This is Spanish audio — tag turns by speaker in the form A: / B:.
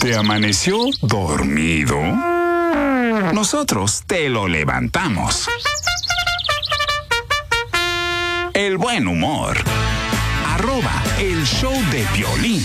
A: ¿Te amaneció dormido? Nosotros te lo levantamos. El buen humor. @el show de Piolín.